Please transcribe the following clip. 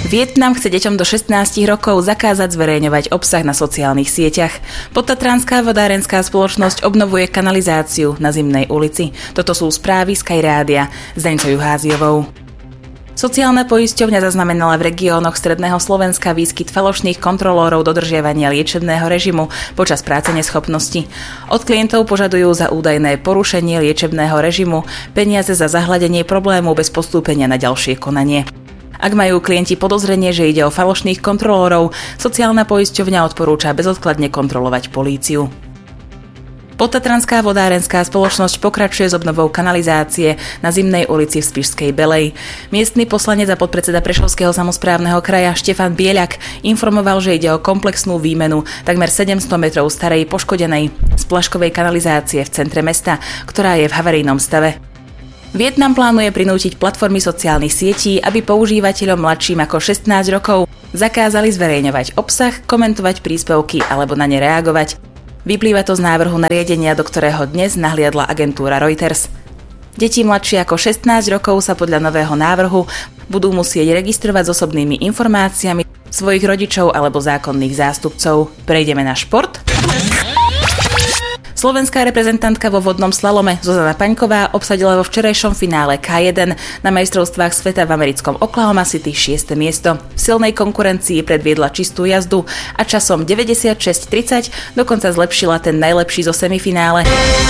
Vietnam chce deťom do 16 rokov zakázať zverejňovať obsah na sociálnych sieťach. Podtatranská vodárenská spoločnosť obnovuje kanalizáciu na Zimnej ulici. Toto sú správy Sky Rádia s Danicou Juháziovou. Sociálna poisťovňa zaznamenala v regiónoch stredného Slovenska výskyt falošných kontrolórov dodržiavania liečebného režimu počas práce neschopnosti. Od klientov požadujú za údajné porušenie liečebného režimu peniaze za zahladenie problému bez postúpenia na ďalšie konanie. Ak majú klienti podozrenie, že ide o falošných kontrolórov, sociálna poisťovňa odporúča bezodkladne kontrolovať políciu. Podtatranská vodárenská spoločnosť pokračuje s obnovou kanalizácie na Zimnej ulici v Spišskej Belej. Miestny poslanec a podpredseda Prešovského samosprávneho kraja Štefan Bieľak informoval, že ide o komplexnú výmenu takmer 700 metrov starej poškodenej splaškovej kanalizácie v centre mesta, ktorá je v havarijnom stave. Vietnam plánuje prinútiť platformy sociálnych sietí, aby používateľom mladším ako 16 rokov zakázali zverejňovať obsah, komentovať príspevky alebo na ne reagovať. Vyplýva to z návrhu nariadenia, do ktorého dnes nahliadla agentúra Reuters. Deti mladšie ako 16 rokov sa podľa nového návrhu budú musieť registrovať s osobnými informáciami svojich rodičov alebo zákonných zástupcov. Prejdeme na šport. Slovenská reprezentantka vo vodnom slalome Zuzana Paňková obsadila vo včerajšom finále K1 na majstrovstvách sveta v americkom Oklahoma City 6. miesto. V silnej konkurencii predviedla čistú jazdu a časom 96:30 dokonca zlepšila ten najlepší zo semifinále.